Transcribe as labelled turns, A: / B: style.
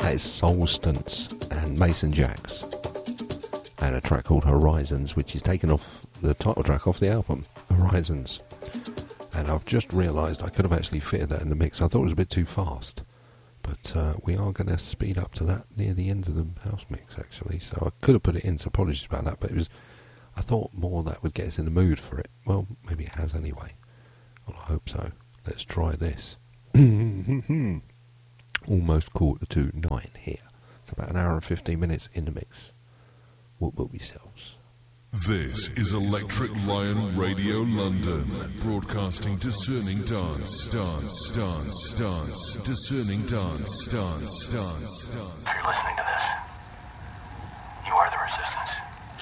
A: That is Solstance and Mason Jacks, and a track called Horizons, which is taken off the title track off the album, Horizons. And I've just realised I could have actually fitted that in the mix. I thought it was a bit too fast, but we are going to speed up to that near the end of the house mix, actually. So I could have put it in, so apologies about that, but I thought more that would get us in the mood for it. Well, maybe it has anyway. Well, I hope so. Let's try this. Almost 9:45 here. It's about an hour and 15 minutes in the mix. What will yourselves?
B: This is Electric Lion Radio London, broadcasting discerning dance, discerning dance. If you're listening to this,